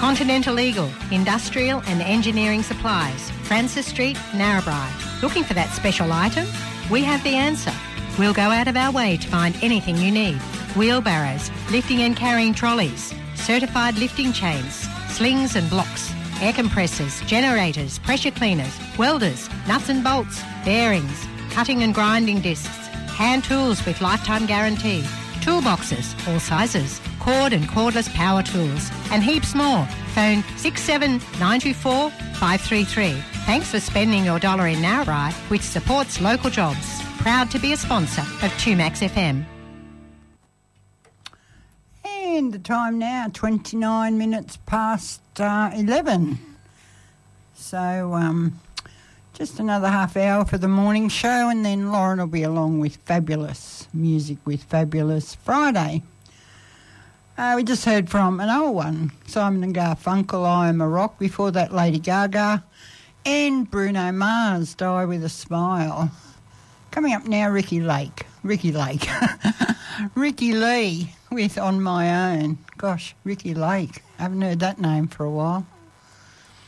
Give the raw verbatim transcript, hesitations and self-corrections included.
Continental Eagle, industrial and engineering supplies, Francis Street, Narrabri. Looking for that special item? We have the answer. We'll go out of our way to find anything you need. Wheelbarrows, lifting and carrying trolleys, certified lifting chains, slings and blocks, air compressors, generators, pressure cleaners, welders, nuts and bolts, bearings, cutting and grinding discs, hand tools with lifetime guarantee, toolboxes, all sizes, cord and cordless power tools, and heaps more. Phone six seven nine two four five three three. Thanks for spending your dollar in Narrabri, which supports local jobs. Proud to be a sponsor of two Max F M. And the time now, twenty-nine minutes past uh, eleven. So um, just another half hour for the morning show, and then Lauren will be along with Fabulous Music with Fabulous Friday. Uh, we just heard from an old one, Simon and Garfunkel, I Am a Rock. Before that, Lady Gaga and Bruno Mars, Die With a Smile. Coming up now, Ricky Lake. Ricky Lake. Ricky Lee with On My Own. Gosh, Ricky Lake. I haven't heard that name for a while.